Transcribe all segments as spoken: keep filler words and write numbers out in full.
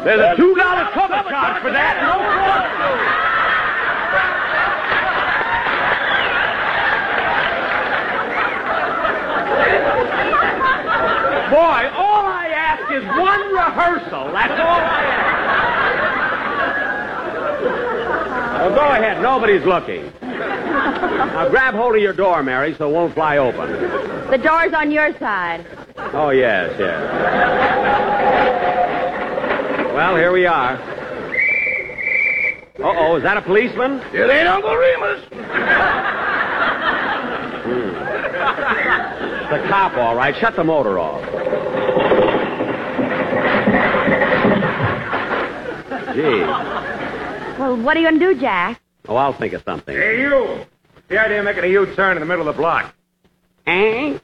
There's a two dollar cover charge for that. No fraud. Boy, all I ask is one rehearsal. That's all I ask. Well, go ahead. Nobody's looking. Now, grab hold of your door, Mary, so it won't fly open. The door's on your side. Oh, yes, yes. Well, here we are. Uh-oh, is that a policeman? It ain't Uncle Remus. Hmm. The cop, all right. Shut the motor off. Gee. Well, what are you going to do, Jack? Oh, I'll think of something. Hey, you. What's the idea of making a U-turn in the middle of the block? Eh?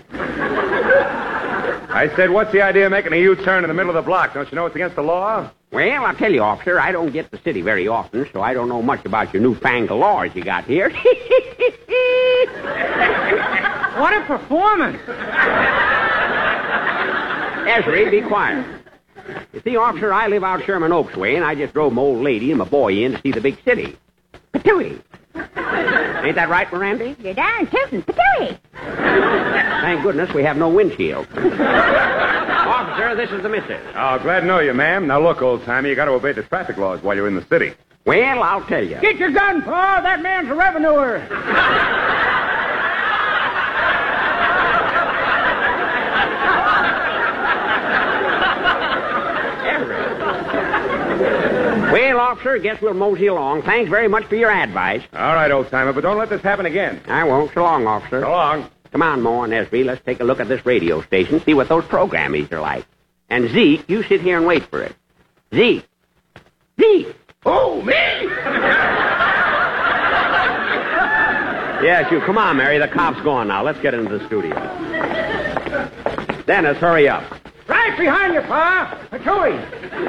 I said, what's the idea of making a U-turn in the middle of the block? Don't you know it's against the law? Well, I'll tell you, officer, I don't get to the city very often, so I don't know much about your newfangled laws you got here. What a performance. Esri, be quiet. You see, officer, I live out Sherman Oaks way, and I just drove my old lady and my boy in to see the big city. Patooey. Ain't that right, Miranda? You're darn tootin'. Patooey. Thank goodness we have no windshield. Officer, this is the missus. Oh, glad to know you, ma'am. Now, look, old-timer, you got to obey the traffic laws while you're in the city. Well, I'll tell you. Get your gun, Pa. That man's a revenuer. Well, officer, guess we'll mosey along. Thanks very much for your advice. All right, old-timer, but don't let this happen again. I won't. So long, officer. So long. Come on, Mo and Esri, let's take a look at this radio station, see what those programs are like. And Zeke, you sit here and wait for it. Zeke. Zeke. Oh, me? Yes, you. Come on, Mary. The cop's gone now. Let's get into the studio. Dennis, hurry up. Right behind you, Pa. Patooey.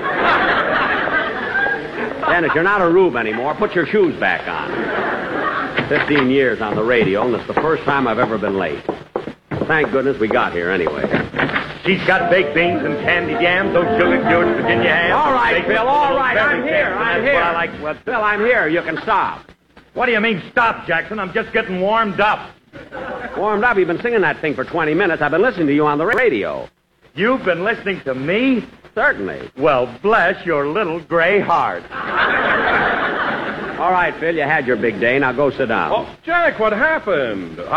Dennis, you're not a rube anymore. Put your shoes back on. Fifteen years on the radio, and it's the first time I've ever been late. Thank goodness we got here anyway. She's got baked beans and candy jams, those sugar George Virginia hams. All right, Bill, all right, I'm here, jams, I'm that's here. what I like. Well, Bill, I'm here. You can stop. What do you mean, stop, Jackson? I'm just getting warmed up. Warmed up? You've been singing that thing for twenty minutes. I've been listening to you on the radio. You've been listening to me? Certainly. Well, bless your little gray heart. All right, Phil, you had your big day. Now go sit down. Oh, Jack, what happened?